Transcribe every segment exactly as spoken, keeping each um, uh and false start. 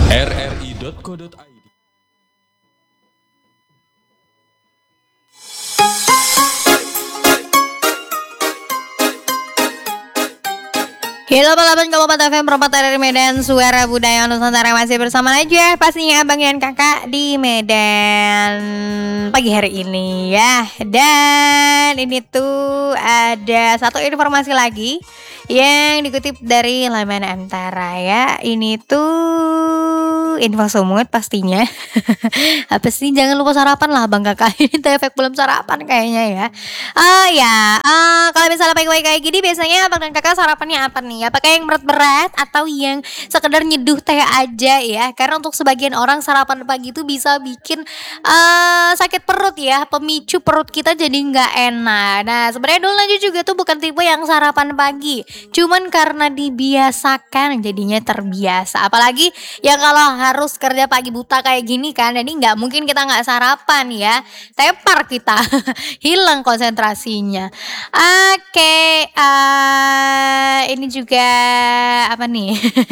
r r i titik co titik i d. Halo delapan koma empat F M Perempat dari Medan, Suara Budaya Nusantara, masih bersama aja pastinya abang dan kakak di Medan pagi hari ini ya. Dan ini tuh ada satu informasi lagi yang dikutip dari laman Antara ya. Ini tuh info sumut pastinya. Apa sih, jangan lupa sarapan lah bang kakak. Ini tuh efek belum sarapan kayaknya ya. Oh ya, uh, kalau misalnya pagi-pagi kayak gini biasanya abang dan kakak sarapannya apa nih? Apakah yang berat-berat atau yang sekedar nyeduh teh aja ya? Karena untuk sebagian orang sarapan pagi itu bisa bikin uh, sakit perut ya, pemicu perut kita jadi nggak enak. Nah sebenarnya dulu aja juga tuh bukan tipe yang sarapan pagi, cuman karena dibiasakan jadinya terbiasa. Apalagi ya kalau harus kerja pagi buta kayak gini kan, jadi nggak mungkin kita nggak sarapan ya, tepar kita. Hilang konsentrasinya. Oke, uh, ini juga apa nih?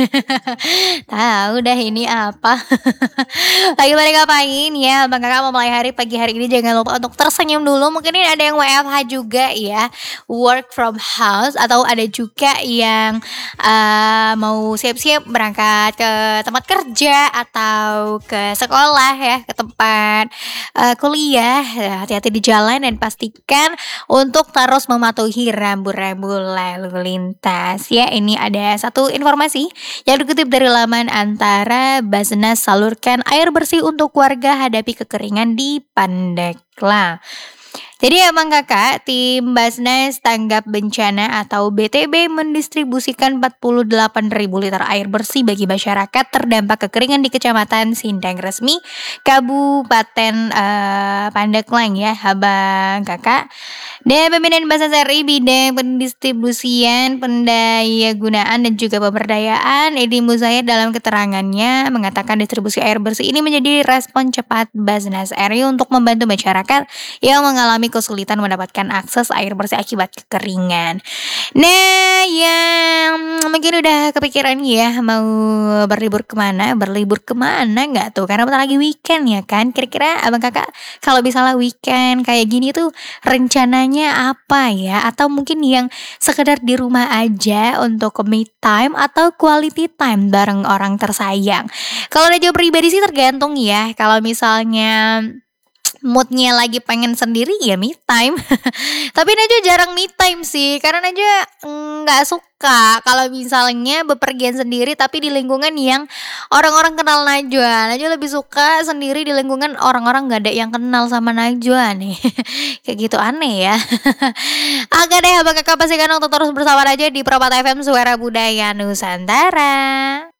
Tahu dah ini apa? Lagi pada ngapain ya? Bang kakak mau mulai hari pagi hari ini jangan lupa untuk tersenyum dulu. Mungkin ini ada yang W F H juga ya, work from house, atau ada juga yang uh, mau siap-siap berangkat ke tempat kerja atau ke sekolah ya, ke tempat uh, kuliah. Hati-hati di jalan dan pastikan untuk terus mematuhi rambu-rambu lalu lintas ya. Ini ada satu informasi yang dikutip dari laman Antara. Basnas salurkan air bersih untuk warga hadapi kekeringan di Pandeglang. Jadi emang kakak, tim Basnas Tanggap Bencana atau B T B mendistribusikan empat puluh delapan ribu liter air bersih bagi masyarakat terdampak kekeringan di Kecamatan Sindang Resmi, Kabupaten uh, Pandeglang ya, abang kakak. Dan pimpinan Basnas R I bidang pendistribusian, pendayagunaan dan juga pemberdayaan, Edi Muzayed dalam keterangannya mengatakan distribusi air bersih ini menjadi respon cepat Basnas R I untuk membantu masyarakat yang mengalami kesulitan mendapatkan akses air bersih akibat kekeringan. Nah, yang mungkin udah kepikiran ya mau berlibur kemana, berlibur kemana nggak tuh? Karena bentar lagi weekend ya kan. Kira-kira abang kakak kalau misalnya weekend kayak gini tuh rencananya apa ya? Atau mungkin yang sekedar di rumah aja untuk me time atau quality time bareng orang tersayang. Kalau Najwa pribadi sih tergantung ya. Kalau misalnya moodnya lagi pengen sendiri ya me time. Tapi Najwa jarang me time sih, karena Najwa nggak suka kalau misalnya bepergian sendiri tapi di lingkungan yang orang-orang kenal Najwa. Najwa lebih suka sendiri di lingkungan orang-orang nggak ada yang kenal sama Najwa nih. Kayak gitu aneh ya. Oke deh abang kakak, pastikan untuk terus bersama aja di Perempat F M Suara Budaya Nusantara.